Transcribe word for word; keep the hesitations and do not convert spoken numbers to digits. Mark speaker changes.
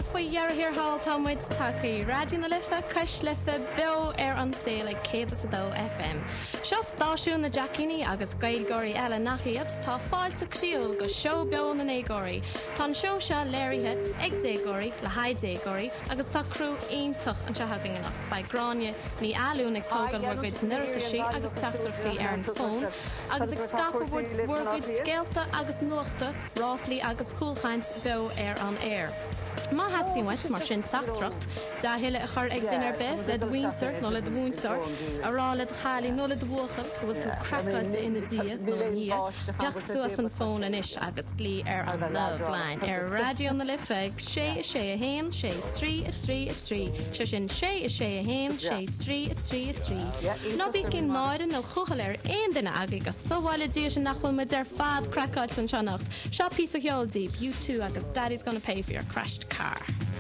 Speaker 1: faoi dhearthir hall támuid tacaí radio na lifa, cais lifa, beo ar an saola céad sa dó F M. Seo stáisiún na Jackini agus gailgóirí eile nach iad tá fáilte csiúil go seo beo na négóirí. Tá seo se léirithe ag dégóirí le haid dégóirí agus tá crú iontoch an sehagan nacht ba gráine ní ailún ag tógan bhguid nuirtaí agus teachtartaí ar an fón agus ag scapahúd bhguid scéalta agus nuachta ráflaí agus cúlchaint beo ar an air. Má hasí wet mar sin saachtracht dá heile a chur ag dinar be le winter nó le bhúntar ará le chalí nó le bhuachar go bhfuil tú cracad ina dia nó ní beach suas an fón inis agus lí ar an Loveline ar radio na lifeig sé is sé a héim sé trí a trí a trí se sin sé is sé a héim sé trí a trí a trí. No bí cin náide nó chuchail ar aon duine agaigh go sohhaile dí sin nachfuil mu ar fad cracad an seannacht. Seo pí a heoldíb, you too agus Daddy's gonna pay for your crashed car.